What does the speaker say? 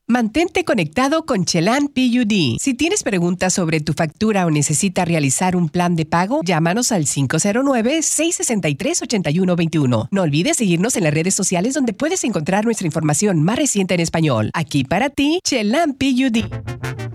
Mantente conectado con Chelan PUD. Si tienes preguntas sobre tu factura o necesitas realizar un plan de pago, llámanos al 509-663-8121. No olvides seguirnos en las redes sociales donde puedes encontrar nuestra información más reciente en español. Aquí para ti, Chelan PUD.